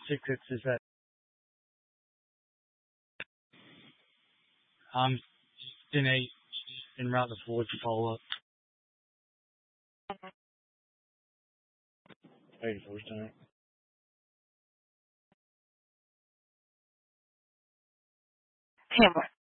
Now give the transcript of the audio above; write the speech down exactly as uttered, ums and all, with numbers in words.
tickets is that um in a in route towards the follow up. eighty-four time. Tamara.